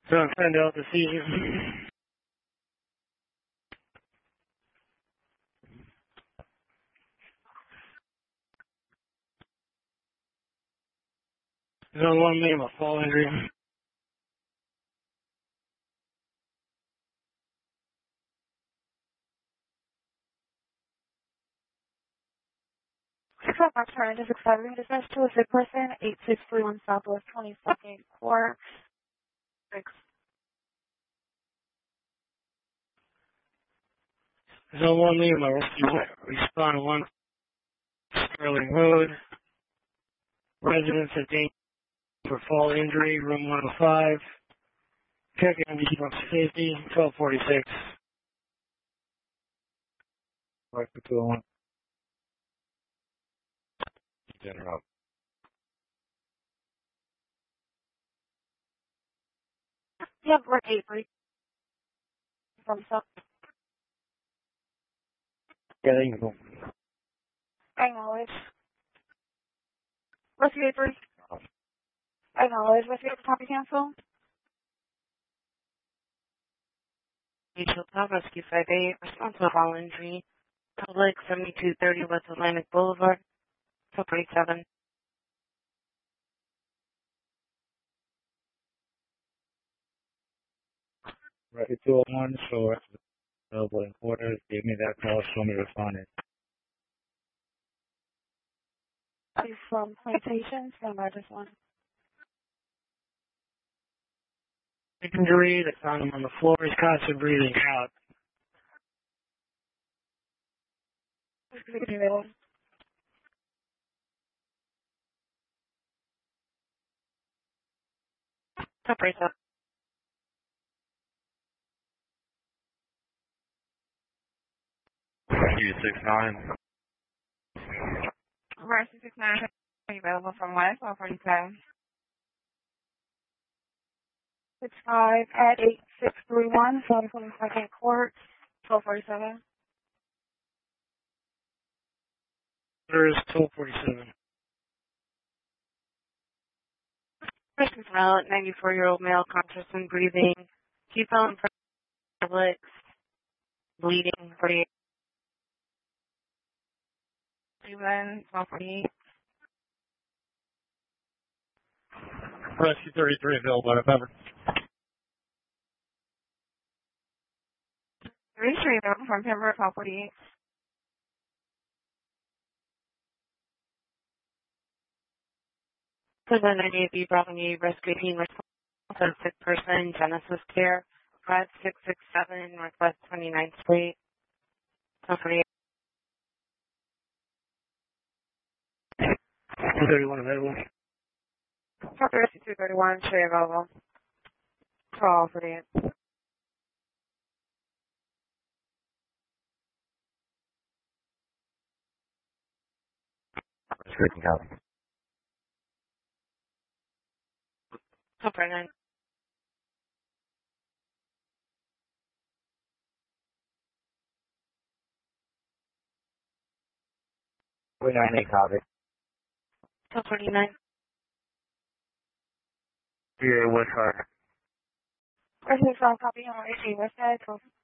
Don't send out the seizure. Zone 1 minimum fall injury. Fox Turn is excited. Dismiss to a sick person, 8631 Southwest 22nd Court. 6. Zone 1 minimum rescue. Respond 1 Sterling Road. Residents at danger for fall injury, room 105. Checking on the safety, 1246. Right for 201. General. Yep, we're 83 from South. Yeah, there you go. Acknowledge. Rescue 83. Acknowledge. Rescue copy cancel. Mutual Top Rescue 58, response to fall injury. Public 7230 West Atlantic Boulevard, 247. Right for 201, so available in quarters. Give me that call, show me responding. Are you from Plantation? Stand by this one. Injury, they found him on the floor. He's constantly breathing out. Operator. 69. Rescue 69 available from West 1247. 65 at 8631 South 22nd Court, 1247. There's 1247. Person smell, 94-year-old male, conscious and breathing. He fell in front of public, bleeding, 48. 1248. Rescue 33 available at Pepper. 33 available from Pembroke, 1248. Present NAB Bravo Rescue Team response to sick person, Genesis Care, 5667 Northwest 29th Street, 248. 231 available. Chapter Rescue 231, show available. 1248. Restricting out. Operator 9. 398 copy. 249. Yeah, West Side. Rescue 12 copy on AC West Side,